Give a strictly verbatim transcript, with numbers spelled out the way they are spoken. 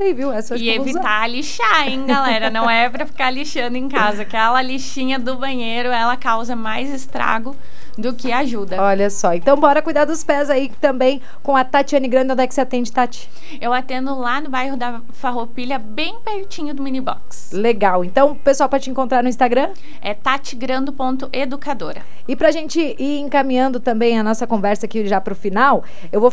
gostei, viu? Essa eu acho E que eu vou evitar usar. lixar, hein, galera? Não é pra ficar lixando em casa. Aquela lixinha do banheiro, ela causa mais estrago do que ajuda. Olha só. Então, bora cuidar dos pés aí também com a Tatiane Grande. Onde é que você atende, Tati? Eu atendo lá no bairro da Farroupilha, bem pertinho do Minibox. Legal. Então, o pessoal pode te encontrar no Instagram? É tatigrando ponto educadora. E pra gente ir encaminhando também a nossa conversa aqui já pro final, eu vou